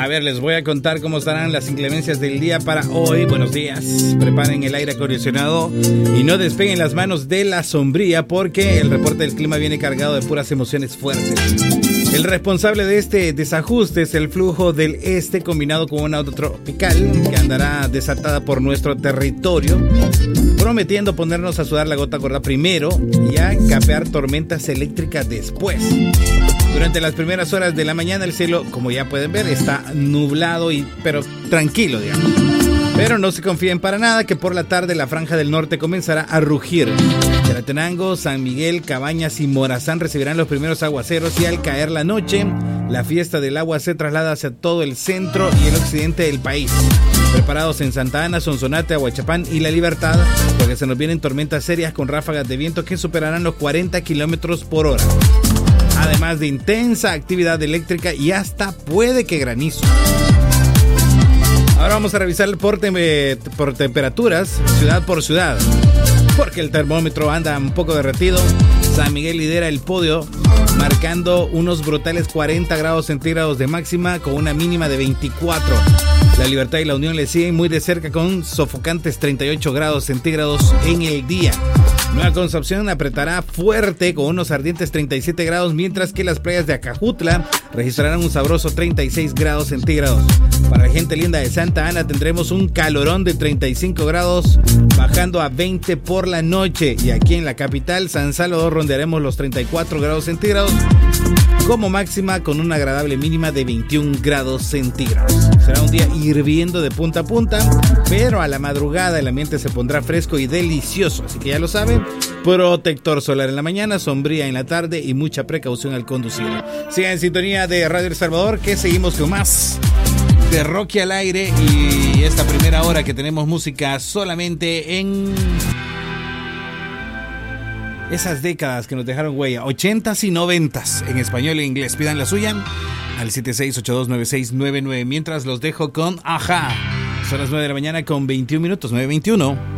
A ver, les voy a contar cómo estarán las inclemencias del día para hoy. Buenos días. Preparen el aire acondicionado y no despeguen las manos de la sombrilla porque el reporte del clima viene cargado de puras emociones fuertes. El responsable de este desajuste es el flujo del este combinado con una onda tropical que andará desatada por nuestro territorio, prometiendo ponernos a sudar la gota gorda primero y a capear tormentas eléctricas después. Durante las primeras horas de la mañana el cielo, como ya pueden ver, está nublado pero tranquilo, digamos. Pero no se confíen para nada que por la tarde la franja del norte comenzará a rugir. Chalatenango, San Miguel, Cabañas y Morazán recibirán los primeros aguaceros y al caer la noche, la fiesta del agua se traslada hacia todo el centro y el occidente del país. Preparados en Santa Ana, Sonsonate, Ahuachapán y La Libertad, porque se nos vienen tormentas serias con ráfagas de viento que superarán los 40 kilómetros por hora. Además de intensa actividad eléctrica y hasta puede que granizo. Ahora vamos a revisar por temperaturas, ciudad por ciudad, porque el termómetro anda un poco derretido. San Miguel lidera el podio, marcando unos brutales 40 grados centígrados de máxima con una mínima de 24. La Libertad y la Unión le siguen muy de cerca con sofocantes 38 grados centígrados en el día. Nueva Concepción apretará fuerte con unos ardientes 37 grados, mientras que las playas de Acajutla registrarán un sabroso 36 grados centígrados. Para la gente linda de Santa Ana tendremos un calorón de 35 grados, bajando a 20 por la noche. Y aquí en la capital, San Salvador, rondearemos los 34 grados centígrados como máxima, con una agradable mínima de 21 grados centígrados. Será un día hirviendo de punta a punta, pero a la madrugada el ambiente se pondrá fresco y delicioso. Así que ya lo saben, protector solar en la mañana, sombría en la tarde y mucha precaución al conducir. Sigan en sintonía de Radio El Salvador, que seguimos con más de Rocky al aire, y esta primera hora que tenemos música solamente en esas décadas que nos dejaron huella, 80s y 90s, en español e inglés. Pidan la suya al 76829699, mientras los dejo con Ajá. Son las 9 de la mañana con 21 minutos, 9:21.